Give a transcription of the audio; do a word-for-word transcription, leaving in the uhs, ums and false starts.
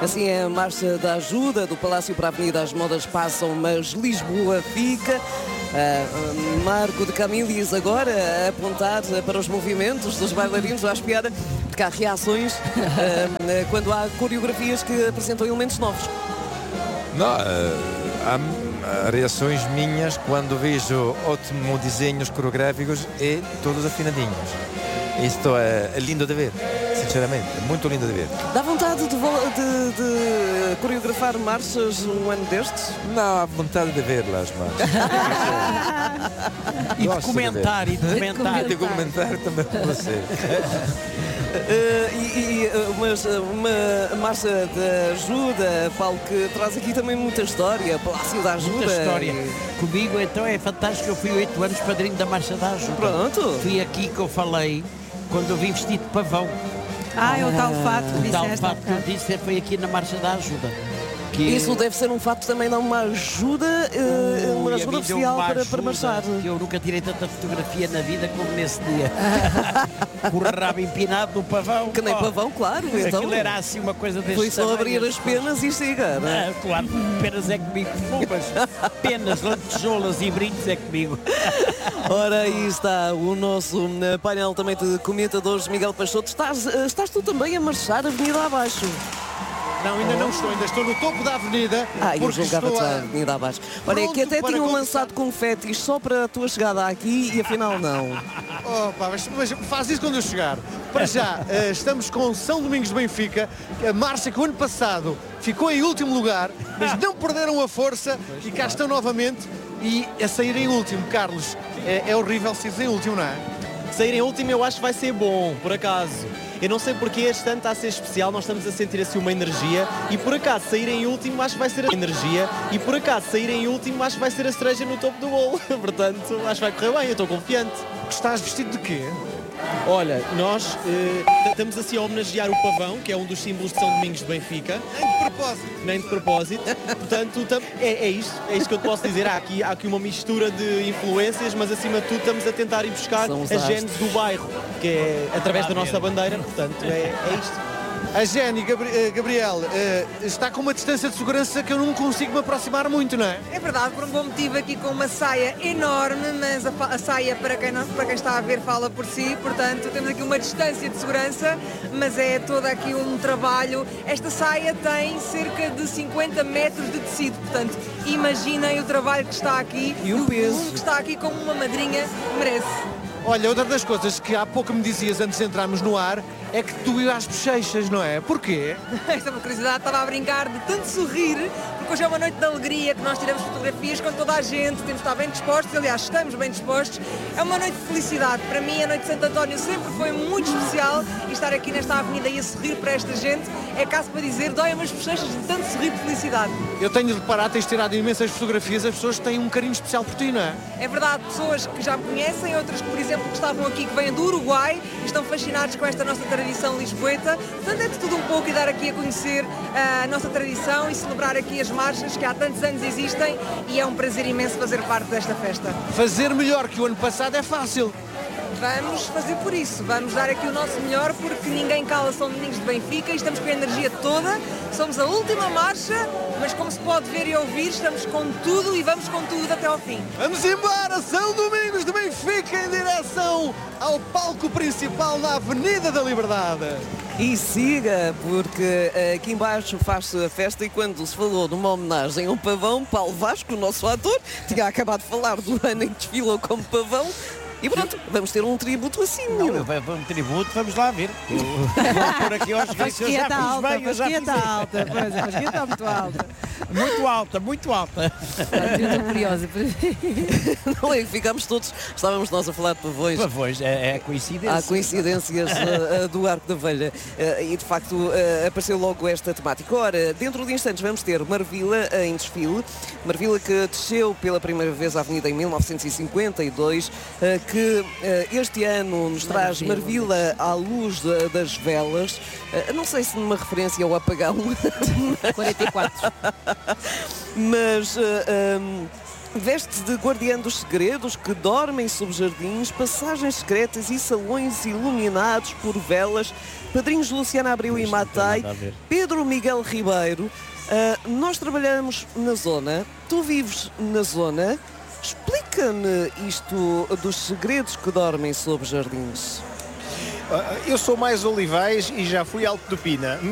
Assim é a Marcha da Ajuda, do Palácio para a Avenida. As modas passam, mas Lisboa fica. Uh, Marco de Camilhas agora a apontar para os movimentos dos bailarinos, à espiada, porque há reações uh, quando há coreografias que apresentam elementos novos. Não, uh, há reações minhas quando vejo ótimos desenhos coreográficos e todos afinadinhos. Isto é, é lindo de ver, sinceramente, é muito lindo de ver. Dá vontade de, de, de coreografar marchas um ano destes? Não, há vontade de vê-las, mas... e de comentar, e de comentar. E de comentar também com você. Uh, e, e mas, uma marcha de ajuda, Paulo, que traz aqui também muita história, Palácio da Ajuda. Muita história. E... Comigo, então, é fantástico. Eu fui oito anos padrinho da Marcha da Ajuda. Pronto. Fui aqui que eu falei, quando eu vim vestido de pavão. Ah, é o tal fato que O tal disseste. fato que eu disse foi aqui na Marcha da Ajuda. Que... Isso deve ser um fato também, dá uma ajuda, uh, uma Ui, ajuda a mim deu oficial uma para, ajuda para marchar. que eu nunca tirei tanta fotografia na vida como nesse dia. Com o rabo empinado no pavão. Que nem oh, pavão, claro. Então, aquilo era assim uma coisa deste foi só tamanho, abrir as penas e siga, não é? Ah, claro, penas é comigo, fumas, penas, lantejoulas e brincos é comigo. Ora, aí está o nosso uh, painel também de comentadores, Miguel Peixoto. Estás, uh, estás tu também a marchar a avenida abaixo? Não, ainda não estou, ainda estou no topo da avenida. Ah, eu porque julgava estou a a... avenida abaixo. Olha, Pronto que até para tinham conquistar. lançado confetis só para a tua chegada aqui e afinal não. Opa, mas, mas faz isso quando eu chegar. Para já, uh, estamos com São Domingos de Benfica, a marcha que o ano passado ficou em último lugar, mas não perderam a força e cá estão novamente e a sair em último. Carlos, é, é horrível sair em último, não é? Sair em último eu acho que vai ser bom, por acaso. Eu não sei porque este ano está a ser especial, nós estamos a sentir assim uma energia e por acaso sair em último acho que vai ser a energia e por acaso sair em último acho que vai ser a cereja no topo do bolo. Portanto, acho que vai correr bem, eu estou confiante. Estás vestido de quê? Olha, nós eh, estamos assim a homenagear o pavão, que é um dos símbolos de São Domingos de Benfica. Nem de propósito. Nem de propósito. Portanto, tam, é, é isto, é isto que eu te posso dizer. Há aqui, há aqui uma mistura de influências, mas acima de tudo estamos a tentar ir buscar a gênese do bairro, que é através da nossa bandeira. Portanto, é, é isto. A Jenny, Gabri Gabriel, uh, está com uma distância de segurança que eu não consigo me aproximar muito, não é? É verdade, por um bom motivo aqui com uma saia enorme, mas a, a saia, para quem, não, para quem está a ver, fala por si, portanto temos aqui uma distância de segurança, mas é todo aqui um trabalho. Esta saia tem cerca de cinquenta metros de tecido, portanto imaginem o trabalho que está aqui e o peso que está aqui como uma madrinha merece. Olha, outra das coisas que há pouco me dizias antes de entrarmos no ar é que tu ias às bochechas, não é? Porquê? Esta é uma curiosidade, estava a brincar de tanto sorrir, porque hoje é uma noite de alegria, que nós tiramos fotografias com toda a gente, temos de estar bem dispostos, aliás, estamos bem dispostos. É uma noite de felicidade. Para mim, a noite de Santo António sempre foi muito especial e estar aqui nesta avenida e a sorrir para esta gente é caso para dizer, dói-me as bochechas de tanto sorrir de felicidade. Eu tenho de reparar, tens tirado imensas fotografias, as pessoas têm um carinho especial por ti, não é? É verdade, pessoas que já me conhecem, outras que, por exemplo, que estavam aqui, que vêm do Uruguai e estão fascinados com esta nossa tradição lisboeta. Portanto, é de tudo um pouco e dar aqui a conhecer a nossa tradição e celebrar aqui as marchas que há tantos anos existem e é um prazer imenso fazer parte desta festa. Fazer melhor que o ano passado é fácil. Vamos fazer por isso, vamos dar aqui o nosso melhor porque ninguém cala São Domingos de Benfica e estamos com a energia toda, somos a última marcha, mas como se pode ver e ouvir, estamos com tudo e vamos com tudo até ao fim. Vamos embora, São Domingos de Benfica em direção ao palco principal na Avenida da Liberdade. E siga, porque aqui embaixo faz-se a festa e quando se falou de uma homenagem ao pavão, Paulo Vasco, o nosso ator, tinha acabado de falar do ano em que desfilou como pavão. E pronto, vamos ter um tributo assim. Não, um tributo, vamos lá ver. Eu vou por aqui aos gritos, eu já fiz alta, bem, eu já fiz está alta, pois, a fasquia está muito alta. Muito alta, muito alta. Eu estou curiosa. Não é que ficámos todos, estávamos nós a falar de pavões. Pavões, é, é coincidência. Há coincidências uh, do Arco da Velha uh, e de facto uh, apareceu logo esta temática. Ora, dentro de instantes vamos ter Marvila uh, em desfile. Marvila que desceu pela primeira vez à Avenida em mil novecentos e cinquenta e dois, uh, que uh, este ano nos traz Marvila, Marvila à luz de, das velas. Uh, não sei se numa referência ao apagão. quarenta e quatro. Mas uh, um, Veste de guardiã dos segredos que dormem sob jardins, passagens secretas e salões iluminados por velas. Padrinhos Luciana Abreu e Matai, Pedro Miguel Ribeiro. Uh, nós trabalhamos na zona, tu vives na zona. Explica-me isto dos segredos que dormem sob jardins. Eu sou mais Olivais e já fui Alto do Pina.